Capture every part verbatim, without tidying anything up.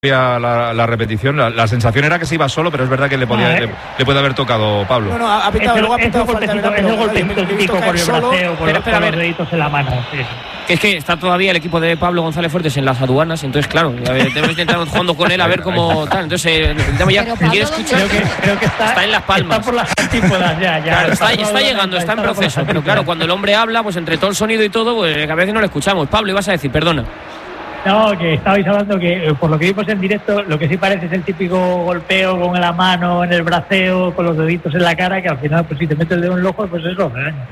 La, la repetición, la, la sensación era que se iba solo, pero es verdad que le podía, le, le puede haber tocado Pablo. No, no, ha pitado, luego ha pitado falta, es el golpecito típico por el braceo, con, espera, con los deditos en la mano. Sí. Que es que está todavía el equipo de Pablo González Fuertes en las aduanas, entonces claro, tenemos que intentar jugando con él a ver cómo tal. Entonces necesitamos ya, ¿quiere escuchar? Creo que, creo que está, está en Las Palmas. Está por las antípodas ya, ya. Claro, está, está, está llegando, está en proceso, pero claro, cuando el hombre habla, pues entre todo el sonido y todo, pues a veces no lo escuchamos. Pablo, ibas a decir, perdona. No, que estabais hablando que por lo que vimos en directo, lo que sí parece es el típico golpeo con la mano en el braceo, con los deditos en la cara, que al final, pues si te metes el dedo en el ojo, pues eso, regaña.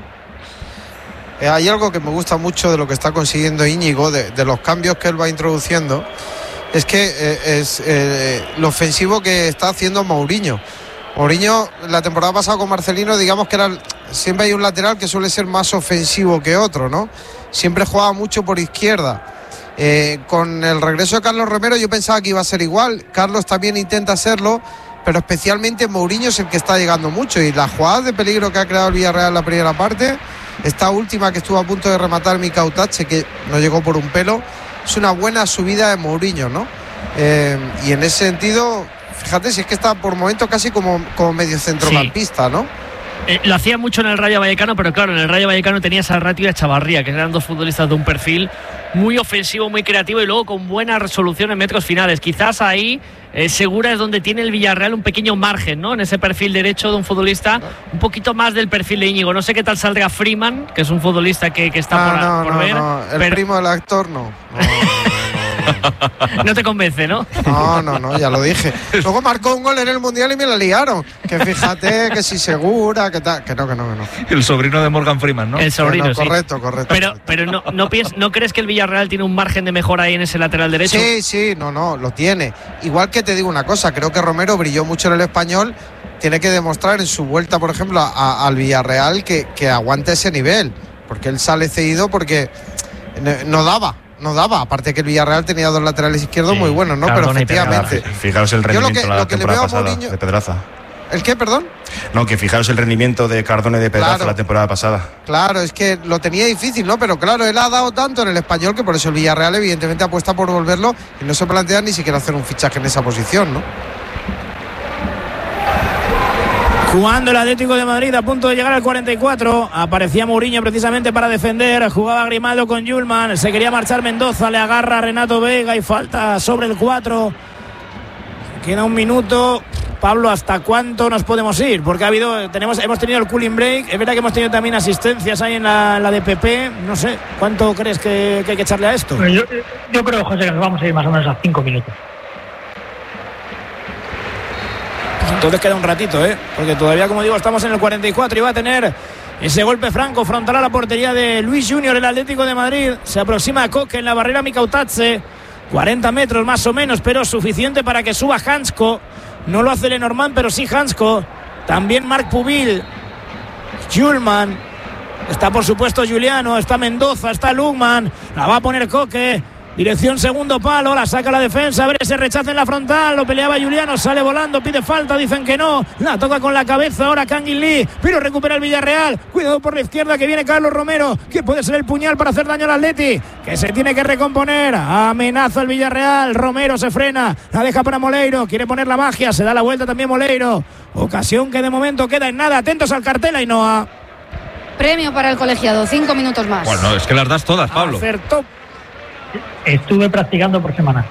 Eh, hay algo que me gusta mucho de lo que está consiguiendo Íñigo, de, de los cambios que él va introduciendo, es que eh, es eh, lo ofensivo que está haciendo Mourinho. Mourinho, la temporada pasada con Marcelino, digamos que era siempre hay un lateral que suele ser más ofensivo que otro, ¿no? Siempre jugaba mucho por izquierda. Eh, con el regreso de Carlos Romero yo pensaba que iba a ser igual. Carlos también intenta hacerlo, pero especialmente Mourinho es el que está llegando mucho, y la jugada de peligro que ha creado el Villarreal en la primera parte, esta última que estuvo a punto de rematar Mika Utache, que no llegó por un pelo, es una buena subida de Mourinho, ¿no? Eh, y en ese sentido, fíjate, si es que está por momentos casi como, como medio centrocampista, sí, ¿no? Eh, lo hacía mucho en el Rayo Vallecano, pero claro, en el Rayo Vallecano tenía a Ratio y a Chavarría, que eran dos futbolistas de un perfil muy ofensivo, muy creativo y luego con buena resolución en metros finales. Quizás ahí eh, Segura es donde tiene el Villarreal un pequeño margen, ¿no? En ese perfil derecho de un futbolista un poquito más del perfil de Íñigo. No sé qué tal saldrá Freeman, que es un futbolista que, que está ah, por, no, por no, ver. No. El pero... primo del actor no. no, no, no. No te convence, ¿no? No, no, no, ya lo dije. Luego marcó un gol en el Mundial y me la liaron. Que fíjate, que si Segura, que tal. Que no, que no, que no. El sobrino de Morgan Freeman, ¿no? El sobrino, no, sí. Correcto, correcto. Pero, pero no, no, piens, ¿no crees que el Villarreal tiene un margen de mejora ahí en ese lateral derecho? Sí, sí, no, no, lo tiene. Igual que te digo una cosa, creo que Romero brilló mucho en el Español. Tiene que demostrar en su vuelta, por ejemplo, a, al Villarreal que, que aguante ese nivel. Porque él sale cedido porque no daba. No daba, aparte que el Villarreal tenía dos laterales izquierdos sí, muy buenos, ¿no? Pero efectivamente. Fijaros el rendimiento Yo lo que, la lo que temporada le veo a pasada Mourinho... de Pedraza. ¿El qué, perdón? No, que fijaros el rendimiento de Cardona y de Pedraza claro, la temporada pasada. Claro, es que lo tenía difícil, ¿no? Pero claro, él ha dado tanto en el Español que por eso el Villarreal evidentemente apuesta por volverlo y no se plantea ni siquiera hacer un fichaje en esa posición, ¿no? Jugando el Atlético de Madrid a punto de llegar al cuarenta y cuatro. Aparecía Mourinho precisamente para defender. Jugaba Grimaldo con Yulman. Se quería marchar Mendoza. Le agarra a Renato Vega y falta sobre el cuatro. Queda un minuto. Pablo, ¿hasta cuánto nos podemos ir? Porque ha habido, tenemos, hemos tenido el cooling break. Es verdad que hemos tenido también asistencias ahí en la, en la de P P. No sé, ¿cuánto crees que, que hay que echarle a esto? Yo, yo creo, José, que nos vamos a ir más o menos a cinco minutos. Entonces queda un ratito, ¿eh? Porque todavía, como digo, estamos en el cuarenta y cuatro y va a tener ese golpe franco frontal a la portería de Luis Junior, el Atlético de Madrid. Se aproxima a Koke en la barrera Mika Utache. cuarenta metros más o menos, pero suficiente para que suba Hansko. No lo hace Lenormand, pero sí Hansko. También Marc Pubil. Julman. Está, por supuesto, Juliano. Está Mendoza. Está Lugman. La va a poner Koke. Dirección segundo palo, la saca la defensa, a ver ese rechazo en la frontal, lo peleaba Juliano, sale volando, pide falta, dicen que no, la toca con la cabeza ahora Kangin Lee, pero recupera el Villarreal, cuidado por la izquierda que viene Carlos Romero, que puede ser el puñal para hacer daño al Atleti, que se tiene que recomponer, amenaza el Villarreal, Romero se frena, la deja para Moleiro, quiere poner la magia, se da la vuelta también Moleiro, ocasión que de momento queda en nada, atentos al cartel Ainhoa. Premio para el colegiado, cinco minutos más. Bueno, es que las das todas, Pablo. Acertó. Estuve practicando por semana.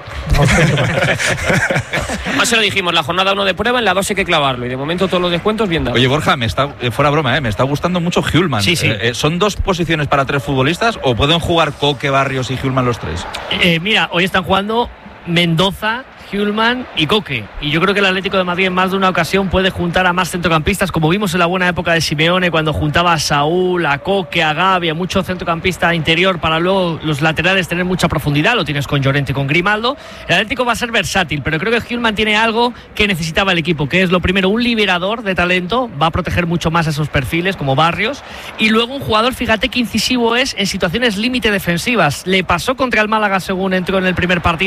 Más se lo dijimos, la jornada uno de prueba, en la dos hay que clavarlo y de momento todos los descuentos bien dados. Oye, Borja, me está, eh, fuera broma, eh, me está gustando mucho Hjulman. Sí, sí. Eh, ¿Son dos posiciones para tres futbolistas o pueden jugar Koke, Barrios y Hjulman los tres? Eh, mira, hoy están jugando Mendoza, Hjulman y Koke. Y yo creo que el Atlético de Madrid en más de una ocasión puede juntar a más centrocampistas, como vimos en la buena época de Simeone, cuando juntaba a Saúl, a Koke, a Gavi, a mucho centrocampista interior para luego los laterales tener mucha profundidad. Lo tienes con Llorente y con Grimaldo. El Atlético va a ser versátil, pero creo que Hjulman tiene algo que necesitaba el equipo, que es lo primero, un liberador de talento, va a proteger mucho más esos perfiles como Barrios, y luego un jugador, fíjate que incisivo es en situaciones límite defensivas. Le pasó contra el Málaga según entró en el primer partido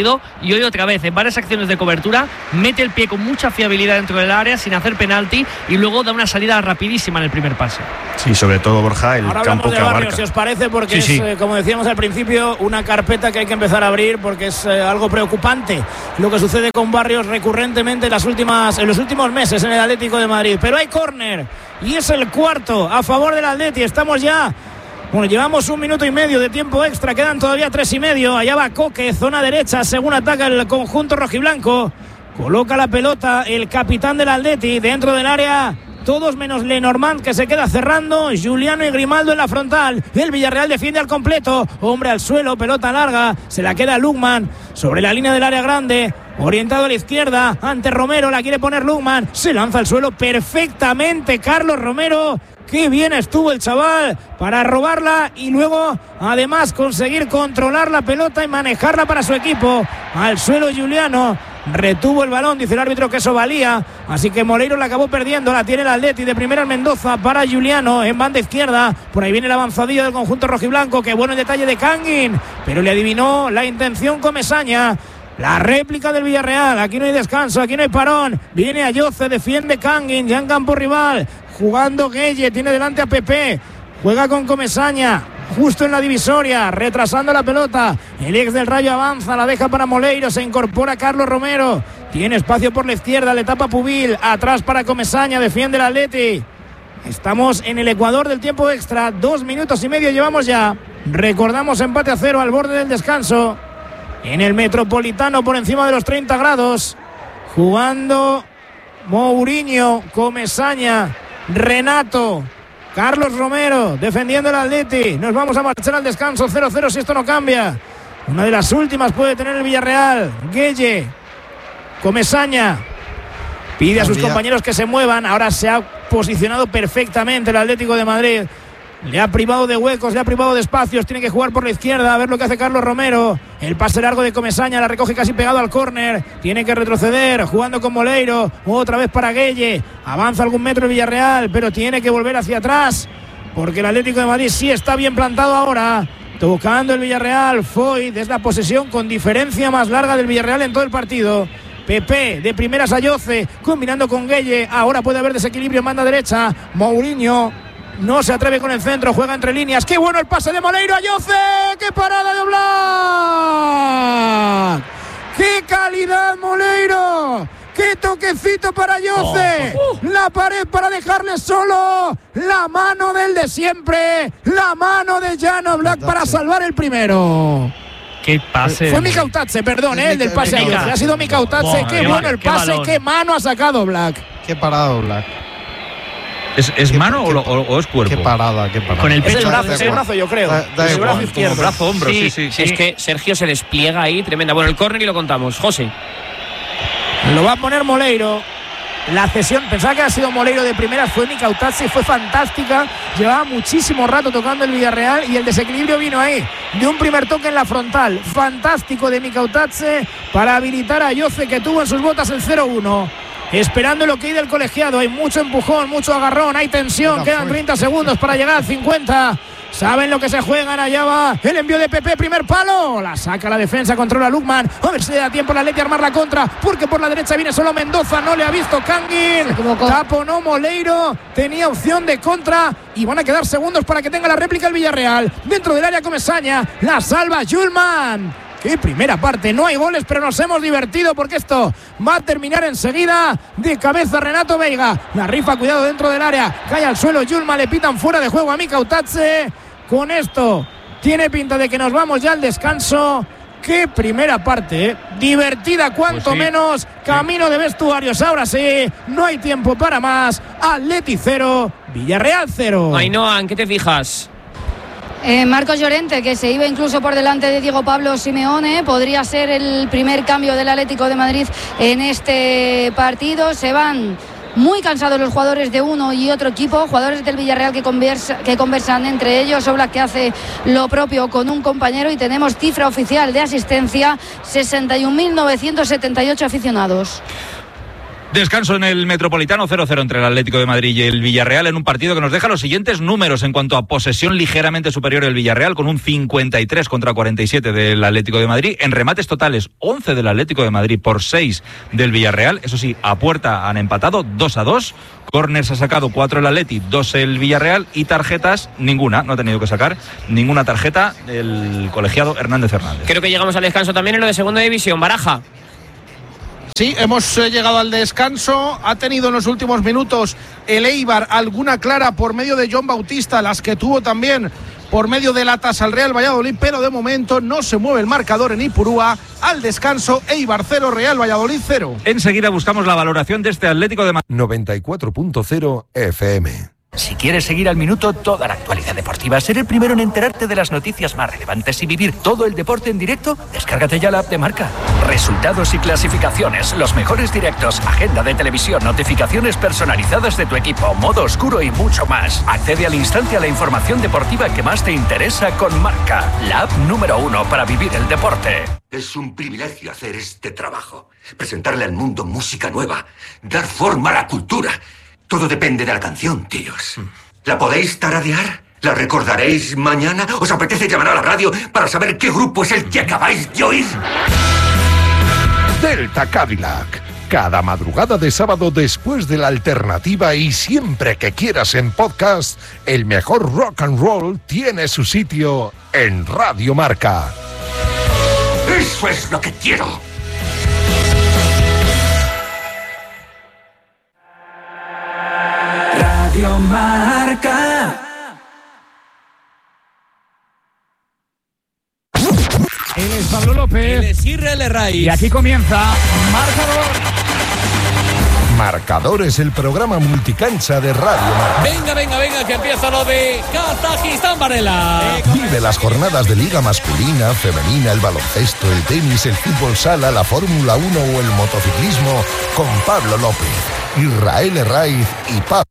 y hoy otra vez en varias acciones de cobertura mete el pie con mucha fiabilidad dentro del área sin hacer penalti y luego da una salida rapidísima en el primer pase. Sí, sobre todo Borja, el Ahora campo hablamos que de Barrios, abarca. si os parece, porque Sí, es, sí. eh, como decíamos al principio, una carpeta que hay que empezar a abrir porque es eh, algo preocupante lo que sucede con Barrios recurrentemente en, las últimas, en los últimos meses en el Atlético de Madrid. Pero hay córner y es el cuarto a favor del Atleti. Estamos ya, bueno, llevamos un minuto y medio de tiempo extra, quedan todavía tres y medio. Allá va Coque, zona derecha, según ataca el conjunto rojiblanco. Coloca la pelota el capitán del Atleti dentro del área. Todos menos Lenormand, que se queda cerrando. Juliano y Grimaldo en la frontal. El Villarreal defiende al completo. Hombre al suelo, pelota larga. Se la queda Lukman sobre la línea del área grande. Orientado a la izquierda. Ante Romero, la quiere poner Lukman. Se lanza al suelo perfectamente Carlos Romero. Qué bien estuvo el chaval para robarla y luego además conseguir controlar la pelota y manejarla para su equipo. Al suelo Juliano. Retuvo el balón, dice el árbitro que eso valía, así que Moleiro la acabó perdiendo. La tiene el Atleti de primera en Mendoza para Juliano en banda izquierda. Por ahí viene el avanzadillo del conjunto rojiblanco. Qué bueno el detalle de Kangin, pero le adivinó la intención Comesaña. La réplica del Villarreal. Aquí no hay descanso, aquí no hay parón. Viene Ayoce, defiende Kangin ya en campo rival, jugando Gueye, tiene delante a Pepe, juega con Comesaña justo en la divisoria, retrasando la pelota. El ex del Rayo avanza, la deja para Moleiro, se incorpora Carlos Romero, tiene espacio por la izquierda, le tapa Pubil, atrás para Comesaña, defiende el Atleti. Estamos en el Ecuador del tiempo extra, dos minutos y medio llevamos ya. Recordamos empate a cero al borde del descanso en el Metropolitano por encima de los treinta grados, jugando Mourinho, Comesaña, Renato, Carlos Romero defendiendo el Atleti. Nos vamos a marchar al descanso, cero cero si esto no cambia. Una de las últimas puede tener el Villarreal. Gueye, Comesaña pide a sus compañeros que se muevan. Ahora se ha posicionado perfectamente el Atlético de Madrid. Le ha privado de huecos, le ha privado de espacios. Tiene que jugar por la izquierda, a ver lo que hace Carlos Romero. El pase largo de Comesaña, la recoge casi pegado al córner. Tiene que retroceder, jugando con Moleiro. Otra vez para Gueye. Avanza algún metro el Villarreal, pero tiene que volver hacia atrás, porque el Atlético de Madrid sí está bien plantado ahora. Tocando el Villarreal, Foy, es la posesión con diferencia más larga del Villarreal en todo el partido. Pepe de primeras a Ayoce, combinando con Gueye. Ahora puede haber desequilibrio en banda derecha. Mourinho no se atreve con el centro, juega entre líneas. ¡Qué bueno el pase de Moleiro! ¡Ayoce! ¡Qué parada de Oblak! ¡Qué calidad, Moleiro! ¡Qué toquecito para Ayoce! Oh, uh. La pared para dejarle solo. La mano del de siempre. La mano de Jan Oblak para salvar el primero. Qué pase. Fue Mikautadze, perdón, eh, el del pase a Ayoce. Ha sido Mikautadze. Qué, qué bueno el pase, qué, qué mano ha sacado Oblak. Qué parado Oblak. ¿Es, es qué, mano qué, o, o, o es cuerpo? Qué parada, qué parada. Con el pecho. Es el brazo, es el brazo yo creo. Da, da es el brazo igual. izquierdo. Brazo, hombro, sí, sí, sí. Es que Sergio se despliega ahí, tremenda. Bueno, el córner y lo contamos. José. Lo va a poner Moleiro. La cesión, pensaba que ha sido Moleiro de primeras, fue Mikautadze, fue fantástica. Llevaba muchísimo rato tocando el Villarreal y el desequilibrio vino ahí, de un primer toque en la frontal. Fantástico de Mikautadze para habilitar a Ayoce, que tuvo en sus botas el cero uno. Esperando lo que hay del colegiado. Hay mucho empujón, mucho agarrón, hay tensión. Quedan treinta segundos para llegar al cincuenta. Saben lo que se juegan, allá va el envío de Pepe, primer palo, la saca la defensa, controla Lukman, a ver si le da tiempo a la Atleti a armar la contra, porque por la derecha viene solo Mendoza, no le ha visto Kangin, taponó Moleiro, tenía opción de contra y van a quedar segundos para que tenga la réplica el Villarreal, dentro del área Comesaña, la salva Julman. Qué primera parte, no hay goles, pero nos hemos divertido porque esto va a terminar enseguida. De cabeza Renato Veiga, la rifa, cuidado dentro del área, cae al suelo Julman, le pitan fuera de juego a Mikautadze. Con esto tiene pinta de que nos vamos ya al descanso. Qué primera parte, ¿eh? Divertida cuanto pues sí, menos, camino sí. de vestuarios, ahora sí, no hay tiempo para más. Atleti cero, Villarreal cero. Ainhoa, ¿en qué te fijas? Eh, Marcos Llorente, que se iba incluso por delante de Diego Pablo Simeone, podría ser el primer cambio del Atlético de Madrid en este partido. Se van muy cansados los jugadores de uno y otro equipo, jugadores del Villarreal que, conversa, que conversan entre ellos. Oblak que hace lo propio con un compañero y tenemos cifra oficial de asistencia, sesenta y un mil novecientos setenta y ocho aficionados. Descanso en el Metropolitano, cero cero entre el Atlético de Madrid y el Villarreal, en un partido que nos deja los siguientes números en cuanto a posesión ligeramente superior el Villarreal, con un cincuenta y tres contra cuarenta y siete del Atlético de Madrid. En remates totales, once del Atlético de Madrid por seis del Villarreal. Eso sí, a puerta han empatado dos a dos. Corners ha sacado cuatro el Atleti, dos el Villarreal, y tarjetas ninguna. No ha tenido que sacar ninguna tarjeta el colegiado Hernández Hernández. Creo que llegamos al descanso también en lo de segunda división. Baraja. Sí, hemos eh, llegado al descanso. Ha tenido en los últimos minutos el Eibar alguna clara por medio de John Bautista, las que tuvo también por medio de latas al Real Valladolid, pero de momento no se mueve el marcador en Ipurúa. Al descanso, Eibar cero, Real Valladolid cero. Enseguida buscamos la valoración de este Atlético de Madrid. noventa y cuatro punto cero F M. Si quieres seguir al minuto toda la actualidad deportiva, ser el primero en enterarte de las noticias más relevantes y vivir todo el deporte en directo, descárgate ya la app de Marca. Resultados y clasificaciones, los mejores directos, agenda de televisión, notificaciones personalizadas de tu equipo, modo oscuro y mucho más. Accede al instante a la información deportiva que más te interesa con Marca, la app número uno para vivir el deporte. Es un privilegio hacer este trabajo, presentarle al mundo música nueva, dar forma a la cultura. Todo depende de la canción, tíos. ¿La podéis tararear? ¿La recordaréis mañana? ¿Os apetece llamar a la radio para saber qué grupo es el que acabáis de oír? Delta Cadillac. Cada madrugada de sábado después de la alternativa y siempre que quieras en podcast, el mejor rock and roll tiene su sitio en Radio Marca. ¡Eso es lo que quiero! Radio Marca. Él es Pablo López. Él es Israel Raiz. Y aquí comienza Marcador. Marcador es el programa multicancha de Radio Marca. Venga, venga, venga, que empieza lo de Kazajistán, Varela. Vive las jornadas de Liga masculina, femenina, el baloncesto, el tenis, el fútbol sala, la Fórmula uno o el motociclismo con Pablo López, Israel Raiz y Pablo.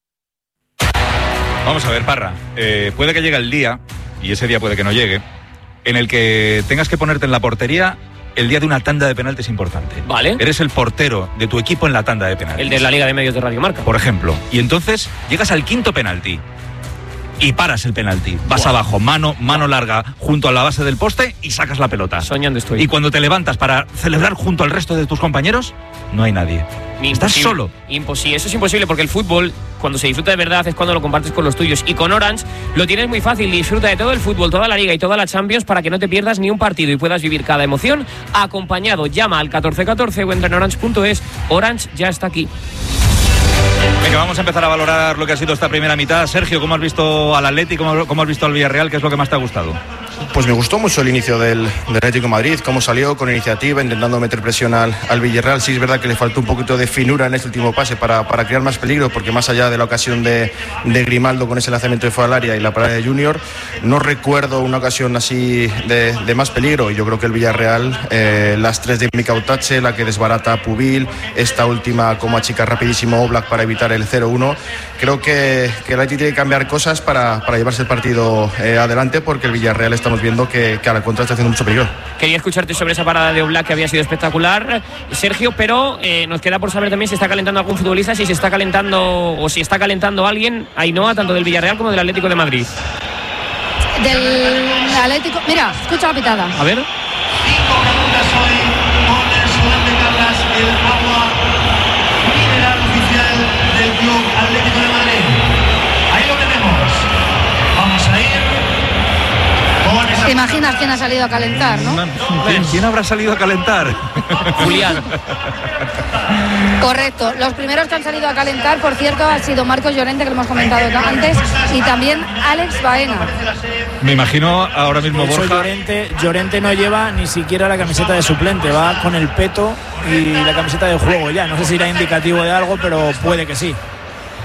Vamos a ver, Parra, eh, puede que llegue el día, y ese día puede que no llegue, en el que tengas que ponerte en la portería el día de una tanda de penaltis importante. Vale. Eres el portero de tu equipo en la tanda de penaltis. El de la Liga de Medios de Radio Marca. Por ejemplo. Y entonces llegas al quinto penalti y paras el penalti. Vas wow. abajo, mano, mano larga, junto a la base del poste y sacas la pelota. Soñando estoy. Y cuando te levantas para celebrar junto al resto de tus compañeros, no hay nadie. Ni Estás imposible. solo. Imposible. Eso es imposible porque el fútbol, cuando se disfruta de verdad, es cuando lo compartes con los tuyos. Y con Orange lo tienes muy fácil. Disfruta de todo el fútbol, toda la Liga y toda la Champions para que no te pierdas ni un partido y puedas vivir cada emoción acompañado. Llama al catorce catorce o entra en orange punto es. Orange ya está aquí. Venga, vamos a empezar a valorar lo que ha sido esta primera mitad. Sergio, ¿cómo has visto al Atleti? ¿Cómo, cómo has visto al Villarreal? ¿Qué es lo que más te ha gustado? Pues me gustó mucho el inicio del, del Atlético de Madrid, cómo salió con iniciativa, intentando meter presión al, al Villarreal. Sí es verdad que le faltó un poquito de finura en este último pase para, para crear más peligro, porque más allá de la ocasión de, de Grimaldo con ese lanzamiento de fuera del área y la parada de Junior, no recuerdo una ocasión así de, de más peligro. Y yo creo que el Villarreal, eh, las tres de Mika Utache, la que desbarata a Pubil, esta última como achica rapidísimo Oblak para evitar el cero uno, creo que, que el Atlético tiene que cambiar cosas para, para llevarse el partido eh, adelante, porque el Villarreal estamos viendo que, que a la contra está haciendo mucho peligro. Quería escucharte sobre esa parada de Oblak que había sido espectacular, Sergio, pero eh, nos queda por saber también si está calentando algún futbolista, si se está calentando o si está calentando alguien, Ainhoa, tanto del Villarreal como del Atlético de Madrid. Del Atlético, mira, escucha la pitada. A ver. Cinco preguntas hoy con el sudán de Carlas, el agua mineral oficial del Club Atlético de Madrid. Ahí lo tenemos. Vamos a ir. ¿Te imaginas quién ha salido a calentar, no? ¿Quién, ¿quién habrá salido a calentar? Julián. Correcto. Los primeros que han salido a calentar, por cierto, ha sido Marcos Llorente, que lo hemos comentado antes, y también Alex Baena. Me imagino ahora mismo de hecho, Borja. Llorente, Llorente no lleva ni siquiera la camiseta de suplente, va con el peto y la camiseta de juego ya. No sé si era indicativo de algo, pero puede que sí.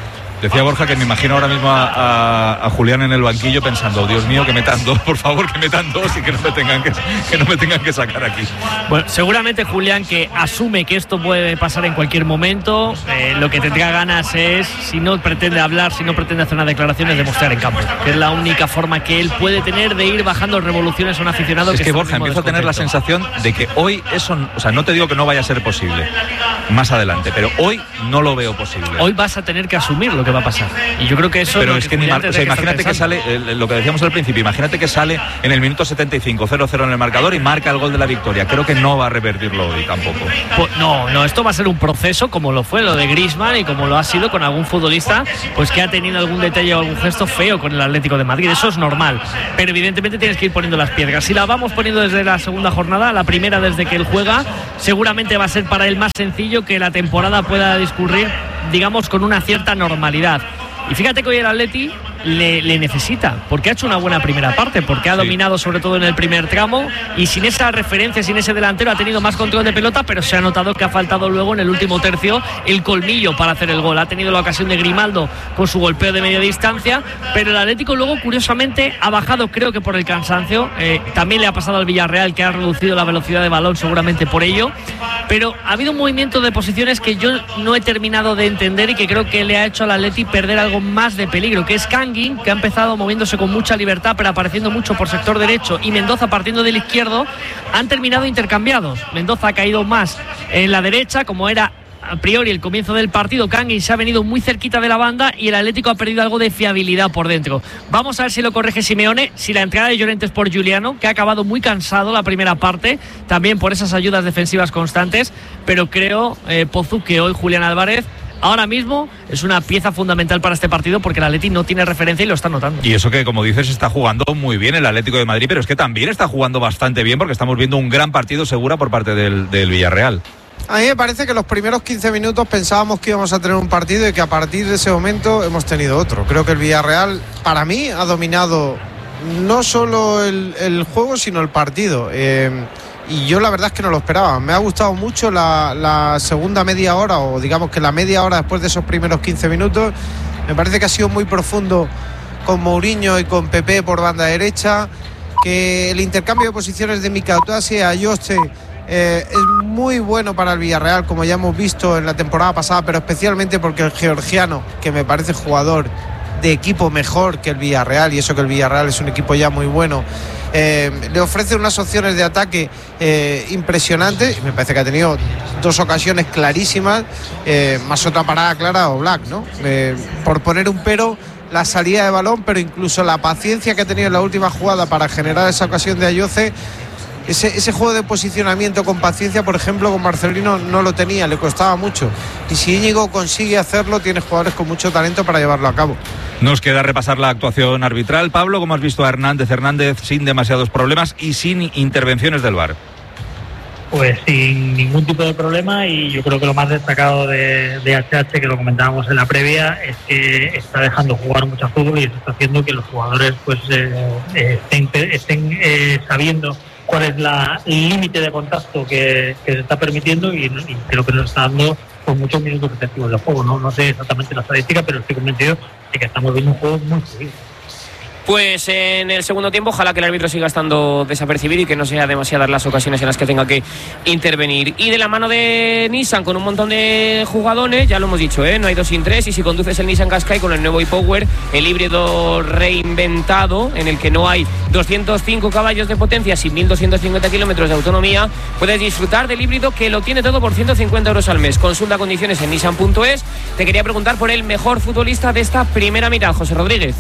Decía Borja que me imagino ahora mismo a, a, a Julián en el banquillo pensando, Dios mío, que metan dos, por favor, que metan dos y que no me tengan que, que, no me tengan que sacar aquí. Bueno, seguramente Julián, que asume que esto puede pasar en cualquier momento, eh, lo que tendrá ganas es, si no pretende hablar, si no pretende hacer una declaración, es demostrar en campo, que es la única forma que él puede tener de ir bajando revoluciones a un aficionado. Es que, que Borja, empiezo a tener la sensación de que hoy eso, o sea, no te digo que no vaya a ser posible más adelante, pero hoy no lo veo posible. Hoy vas a tener que asumir lo que va a pasar. Y yo creo que eso... Pero es que, que ni mar, o sea, imagínate que sale, eh, lo que decíamos al principio, imagínate que sale en el minuto setenta y cinco, cero cero en el marcador y marca el gol de la victoria. Creo que no va a revertirlo hoy tampoco. Pues no, no, esto va a ser un proceso como lo fue lo de Griezmann y como lo ha sido con algún futbolista pues que ha tenido algún detalle o algún gesto feo con el Atlético de Madrid. Eso es normal. Pero evidentemente tienes que ir poniendo las piedras. Si la vamos poniendo desde la segunda jornada, la primera desde que él juega, seguramente va a ser para él más sencillo que la temporada pueda discurrir, digamos, con una cierta normalidad. Y fíjate que hoy el Atleti le, le necesita, porque ha hecho una buena primera parte, porque ha dominado sobre todo en el primer tramo y sin esa referencia, sin ese delantero ha tenido más control de pelota, pero se ha notado que ha faltado luego en el último tercio el colmillo para hacer el gol. Ha tenido la ocasión de Grimaldo con su golpeo de media distancia, pero el Atlético luego curiosamente ha bajado, creo que por el cansancio. Eh, también le ha pasado al Villarreal, que ha reducido la velocidad de balón seguramente por ello, pero ha habido un movimiento de posiciones que yo no he terminado de entender y que creo que le ha hecho al Atleti perder algo más de peligro, que es Kangin, que ha empezado moviéndose con mucha libertad pero apareciendo mucho por sector derecho, y Mendoza partiendo del izquierdo. Han terminado intercambiados. Mendoza ha caído más en la derecha, como era a priori el comienzo del partido. Kangin se ha venido muy cerquita de la banda y el Atlético ha perdido algo de fiabilidad por dentro. Vamos a ver si lo corrige Simeone, si la entrada de Llorente es por Giuliano, que ha acabado muy cansado la primera parte, también por esas ayudas defensivas constantes, pero creo, eh, Pozu, que hoy Julián Álvarez ahora mismo es una pieza fundamental para este partido, porque el Atleti no tiene referencia y lo está notando. Y eso que, como dices, está jugando muy bien el Atlético de Madrid, pero es que también está jugando bastante bien, porque estamos viendo un gran partido segura por parte del, del Villarreal. A mí me parece que los primeros quince minutos pensábamos que íbamos a tener un partido y que a partir de ese momento hemos tenido otro. Creo que el Villarreal, para mí, ha dominado no solo el, el juego, sino el partido. Eh, y yo la verdad es que no lo esperaba. Me ha gustado mucho la, la segunda media hora, o digamos que la media hora después de esos primeros quince minutos. Me parece que ha sido muy profundo con Mourinho y con Pepe por banda derecha, que el intercambio de posiciones de Mikautas y Ayoce eh, es muy bueno para el Villarreal, como ya hemos visto en la temporada pasada, pero especialmente porque el georgiano, que me parece jugador de equipo mejor que el Villarreal, y eso que el Villarreal es un equipo ya muy bueno, eh, le ofrece unas opciones de ataque eh, impresionantes. Me parece que ha tenido dos ocasiones clarísimas, eh, más otra parada clara o Black, ¿no? Eh, por poner un pero, la salida de balón, pero incluso la paciencia que ha tenido en la última jugada para generar esa ocasión de Ayoce. Ese, ese juego de posicionamiento con paciencia, por ejemplo, con Marcelino no lo tenía, le costaba mucho. Y si Íñigo consigue hacerlo, tiene jugadores con mucho talento para llevarlo a cabo. Nos queda repasar la actuación arbitral. Pablo, ¿cómo has visto a Hernández Hernández sin demasiados problemas y sin intervenciones del V A R? Pues sin ningún tipo de problema, y yo creo que lo más destacado de, de H H, que lo comentábamos en la previa, es que está dejando jugar mucho fútbol y eso está haciendo que los jugadores pues eh, eh, estén, estén eh, sabiendo cuál es la, el límite de contacto que, que se está permitiendo, y, y creo que nos está dando pues, muchos minutos efectivos de juego. No, no sé exactamente la estadística, pero estoy convencido de que estamos viendo un juego muy fluido. Pues en el segundo tiempo, ojalá que el árbitro siga estando desapercibido y que no sea demasiadas las ocasiones en las que tenga que intervenir. Y de la mano de Nissan, con un montón de jugadores, ya lo hemos dicho, ¿eh? No hay dos sin tres, y si conduces el Nissan Qashqai con el nuevo e-Power, el híbrido reinventado, en el que no hay doscientos cinco caballos de potencia sin mil doscientos cincuenta kilómetros de autonomía, puedes disfrutar del híbrido que lo tiene todo por ciento cincuenta euros al mes. Consulta condiciones en nissan punto es. Te quería preguntar por el mejor futbolista de esta primera mitad, José Rodríguez.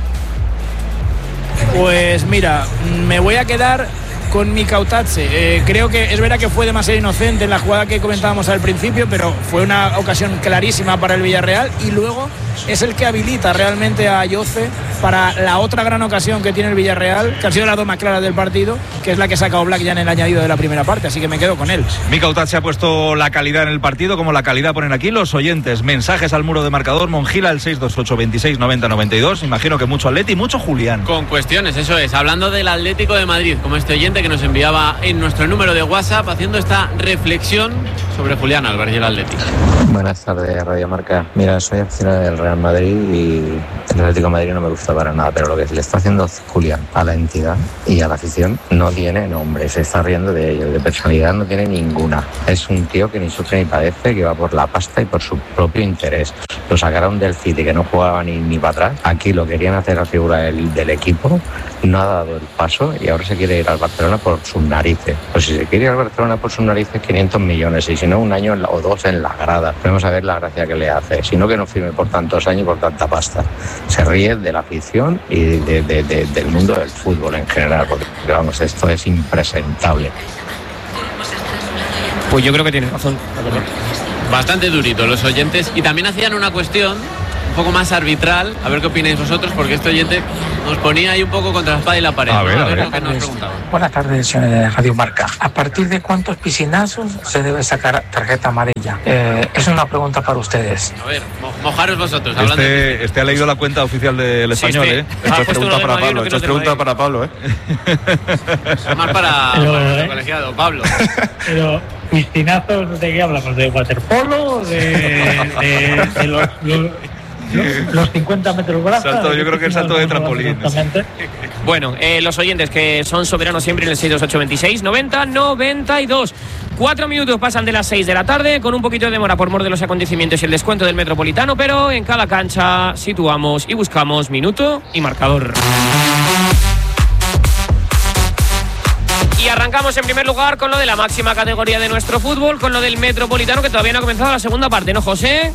Pues mira, me voy a quedar con Mikautatze. Eh, creo que es verdad que fue demasiado inocente en la jugada que comentábamos al principio, pero fue una ocasión clarísima para el Villarreal, y luego es el que habilita realmente a Ayoce para la otra gran ocasión que tiene el Villarreal, que han sido las dos más claras del partido, que es la que saca Oblak ya en el añadido de la primera parte, así que me quedo con él. Mikautatze ha puesto la calidad en el partido, como la calidad ponen aquí los oyentes. Mensajes al muro de marcador, Monjila al seis dos ocho, veintiséis, noventa, noventa y dos. Imagino que mucho Atleti y mucho Julián. Con cuestiones, eso es. Hablando del Atlético de Madrid, como este oyente que nos enviaba en nuestro número de WhatsApp haciendo esta reflexión sobre Julián Álvarez y el Atlético. Buenas tardes, Radio Marca. Mira, soy aficionado del Real Madrid y el Atlético de Madrid no me gusta para nada, pero lo que le está haciendo Julián a la entidad y a la afición no tiene nombre, se está riendo de ellos, de personalidad no tiene ninguna. Es un tío que ni sufre ni padece, que va por la pasta y por su propio interés. Lo sacaron del City, que no jugaba ni, ni para atrás. Aquí lo querían hacer la figura del, del equipo, no ha dado el paso y ahora se quiere ir al Barcelona por sus narices. Pues si se quiere ir al Barcelona por sus narices, quinientos millones, y si no, un año o dos en la grada. Vamos a ver la gracia que le hace. Si no, que no firme por tantos años y por tanta pasta. Se ríe de la afición y de, de, de, del mundo del fútbol en general, porque vamos, esto es impresentable. Pues yo creo que tiene razón, la verdad. Bastante durito los oyentes, y también hacían una cuestión un poco más arbitral, a ver qué opináis vosotros, porque este oyente nos ponía ahí un poco contra la espada y la pared. A ver, ¿no? a ver. Lo que nos preguntaban. Buenas tardes, eh, Radio Marca. ¿A partir de cuántos piscinazos se debe sacar tarjeta amarilla? Eh, es una pregunta para ustedes. A ver, mo mojaros vosotros. Hablando Este, de... este ha leído la cuenta oficial del Sí, Español, este- ¿eh? Esto es pregunta para Pablo, esto es pregunta para Pablo, ¿eh? Más para, Pero, para ¿eh? el colegiado, Pablo. Pero, ¿piscinazos de qué hablamos? ¿De waterpolo? ¿De, de, de los, los, los cincuenta metros braza? Salto, yo creo que el salto de trampolín. Exactamente. Bueno, eh, los oyentes que son soberanos siempre en el seis dos ocho veintiséis noventa noventa y dos. Cuatro minutos pasan de las seis de la tarde, con un poquito de demora por mor de los acontecimientos y el descuento del Metropolitano, pero en cada cancha situamos y buscamos minuto y marcador. Y arrancamos en primer lugar con lo de la máxima categoría de nuestro fútbol, con lo del Metropolitano, que todavía no ha comenzado la segunda parte, ¿no, José?